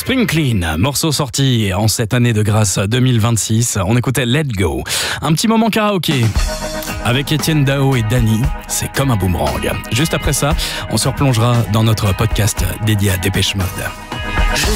Sprinkleen, morceau sorti en cette année de grâce 2026. On écoutait Let Go. Un petit moment karaoké avec Étienne Dao et Dany. C'est comme un boomerang. Juste après ça, on se replongera dans notre podcast dédié à Dépêche Mode.